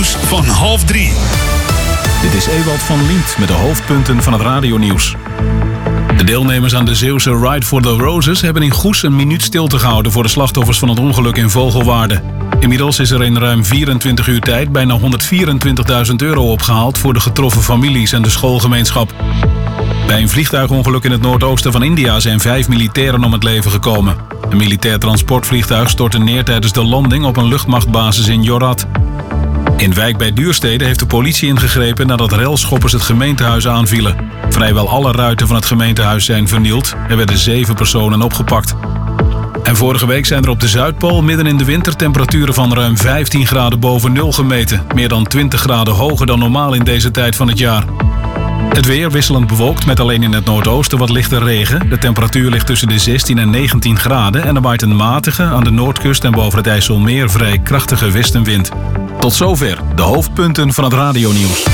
nieuws van 2:30. Dit is Ewald van Lient met de hoofdpunten van het radionieuws. De deelnemers aan de Zeeuwse Ride for the Roses hebben in Goes een minuut stilte gehouden voor de slachtoffers van het ongeluk in Vogelwaarde. Inmiddels is er in ruim 24 uur tijd bijna €124.000 opgehaald voor de getroffen families en de schoolgemeenschap. Bij een vliegtuigongeluk in het noordoosten van India zijn 5 militairen om het leven gekomen. Een militair transportvliegtuig stortte neer tijdens de landing op een luchtmachtbasis in Jorat. In Wijk bij Duurstede heeft de politie ingegrepen nadat relschoppers het gemeentehuis aanvielen. Vrijwel alle ruiten van het gemeentehuis zijn vernield. Er werden 7 personen opgepakt. En vorige week zijn er op de Zuidpool midden in de winter temperaturen van ruim 15 graden boven nul gemeten. Meer dan 20 graden hoger dan normaal in deze tijd van het jaar. Het weer wisselend bewolkt met alleen in het noordoosten wat lichte regen. De temperatuur ligt tussen de 16 en 19 graden en er waait een matige, aan de noordkust en boven het IJsselmeer vrij krachtige westenwind. Tot zover de hoofdpunten van het radionieuws.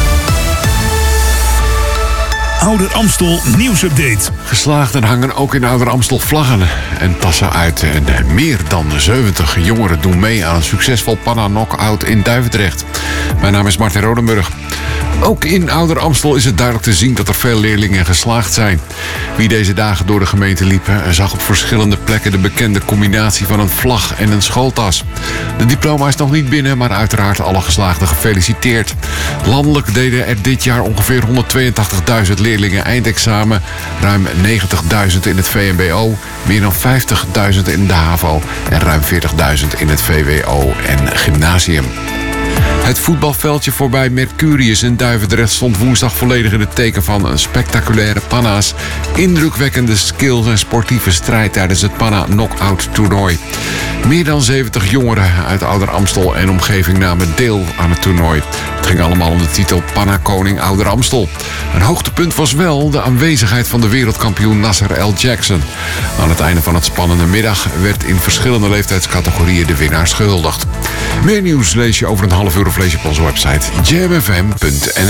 Ouder Amstel nieuwsupdate. Geslaagden hangen ook in Ouder Amstel vlaggen en tassen uit. En meer dan 70 jongeren doen mee aan een succesvol panna-knockout in Duivendrecht. Mijn naam is Martin Rodenburg. Ook in Ouder Amstel is het duidelijk te zien dat er veel leerlingen geslaagd zijn. Wie deze dagen door de gemeente liep, zag op verschillende plekken de bekende combinatie van een vlag en een schooltas. De diploma is nog niet binnen, maar uiteraard alle geslaagden gefeliciteerd. Landelijk deden er dit jaar ongeveer 182.000 leerlingen eindexamen, ruim 90.000 in het VMBO, meer dan 50.000 in de HAVO en ruim 40.000 in het VWO en gymnasium. Het voetbalveldje voorbij Mercurius in Duivendrecht stond woensdag volledig in het teken van een spectaculaire panna's, indrukwekkende skills en sportieve strijd tijdens het Panna Knockout toernooi. Meer dan 70 jongeren uit Ouder Amstel en omgeving namen deel aan het toernooi. Het ging allemaal om de titel Panna Koning Ouder Amstel. Een hoogtepunt was wel de aanwezigheid van de wereldkampioen Nasser El Jackson. Aan het einde van het spannende middag werd in verschillende leeftijdscategorieën de winnaars gehuldigd. Meer nieuws lees je over een half uur of lees je op onze website jamfm.nl.